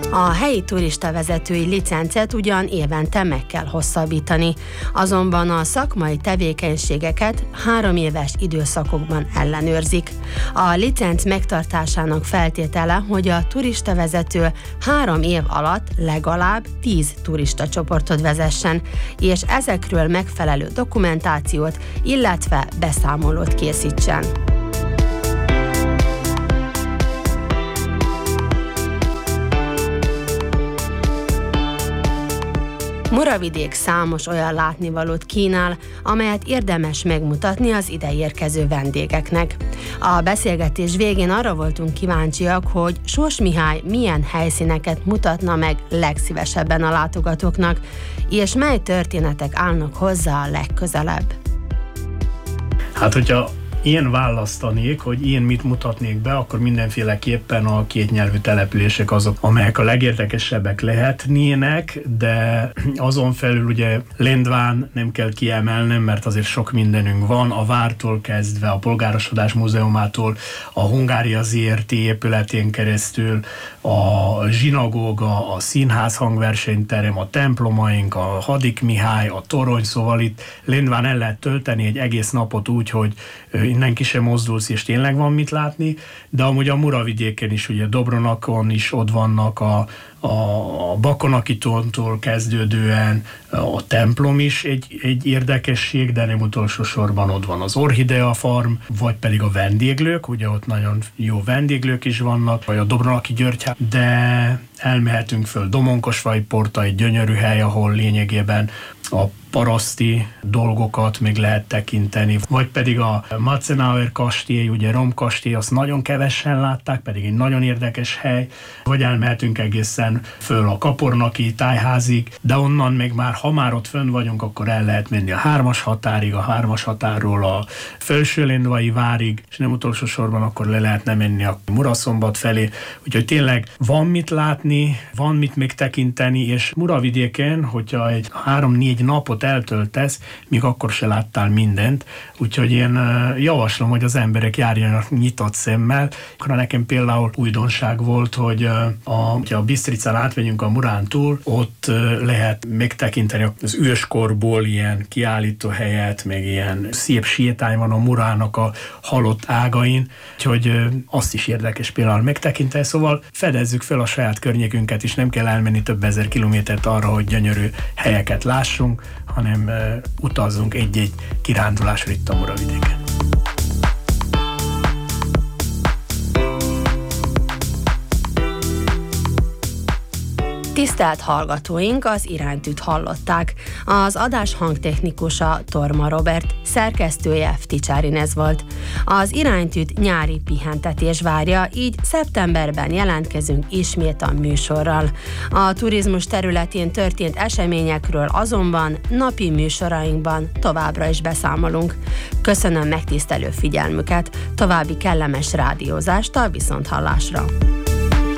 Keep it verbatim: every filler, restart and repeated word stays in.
A helyi turistavezetői licencet ugyan évente meg kell hosszabbítani, azonban a szakmai tevékenységeket három éves időszakokban ellenőrzik. A licenc megtartásának feltétele, hogy a turistavezető három év alatt legalább tíz turistacsoportot vezessen, és ezekről megfelelő dokumentációt, illetve beszámolót készítsen. Muravidék számos olyan látnivalót kínál, amelyet érdemes megmutatni az ideérkező vendégeknek. A beszélgetés végén arra voltunk kíváncsiak, hogy Sós Mihály milyen helyszíneket mutatna meg legszívesebben a látogatóknak, és mely történetek állnak hozzá a legközelebb. Hát, hogyha én választanék, hogy én mit mutatnék be, akkor mindenféleképpen a kétnyelvű települések azok, amelyek a legérdekesebbek lehetnének, de azon felül ugye Lendván nem kell kiemelnem, mert azért sok mindenünk van, a vártól kezdve, a Polgárosodás Múzeumától, a Hungária zé er té épületén keresztül, a zsinagóga, a színház hangversenyterem, a templomaink, a Hadik Mihály, a torony, szóval itt Lendván el lehet tölteni egy egész napot úgy, hogy innen ki sem mozdulsz, és tényleg van mit látni, de amúgy a Muravidéken is, ugye Dobronakon is ott vannak a, a Bakonakitóntól kezdődően a templom is egy, egy érdekesség, de nem utolsó sorban ott van az Orchidea Farm, vagy pedig a vendéglők, ugye ott nagyon jó vendéglők is vannak, vagy a Dobronaki György, de elmehetünk föl Domonkosvai Porta, egy gyönyörű hely, ahol lényegében a paraszti dolgokat még lehet tekinteni, vagy pedig a Matzenauer kastély, ugye Rom kastély, azt nagyon kevesen látták, pedig egy nagyon érdekes hely, vagy elmehetünk egészen föl a Kapornaki tájházig, de onnan még már, ha már ott fönn vagyunk, akkor el lehet menni a hármas határig, a hármas határról a Felsőlendvai várig, és nem utolsó sorban akkor le lehetne menni a Muraszombat felé, úgyhogy tényleg van mit látni, van mit még tekinteni, és Muravidéken, hogyha egy három-négy napot eltöltesz, míg akkor se láttál mindent, úgyhogy én javaslom, hogy az emberek járjanak nyitott szemmel. Akkor nekem például újdonság volt, hogy a, a Bistricán átvegyünk a Murán túl, ott lehet megtekinteni az őskorból ilyen kiállítóhelyet, meg ilyen szép sétány van a Murának a halott ágain, úgyhogy azt is érdekes például megtekinteni, szóval fedezzük fel a saját környékünket, és nem kell elmenni több ezer kilométert arra, hogy gyönyörű helyeket lássunk, hanem uh, utazzunk egy-egy kirándulásra itt a Muravidéken. Tisztelt hallgatóink, az iránytűt hallották. Az adás hangtechnikusa Torma Robert, szerkesztője Ficsári Inez volt. Az iránytűt nyári pihentetés várja, így szeptemberben jelentkezünk ismét a műsorral. A turizmus területén történt eseményekről azonban napi műsorainkban továbbra is beszámolunk. Köszönöm megtisztelő figyelmüket, további kellemes rádiózást a viszonthallásra!